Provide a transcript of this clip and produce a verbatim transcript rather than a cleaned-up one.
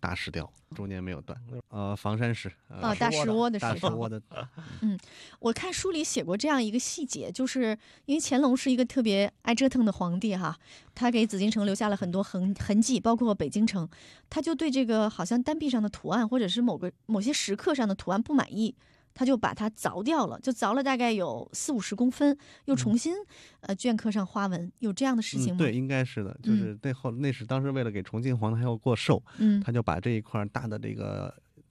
大石雕，中间没有断。呃，房山石啊、呃，大石窝的大石窝的。 嗯，我看书里写过这样一个细节，就是因为乾隆是一个特别爱折腾的皇帝哈，他给紫禁城留下了很多痕痕迹，包括北京城，他就对这个好像单壁上的图案或者是某个某些石刻上的图案不满意。他就把它凿掉了，就凿了大概有四五十公分，又重新、嗯、呃镌刻上花纹，有这样的事情吗？ 嗯、对，应该是的，就是那后、嗯、那是当时为了给重庆皇太后过寿， 嗯， 他就把这一块大的这个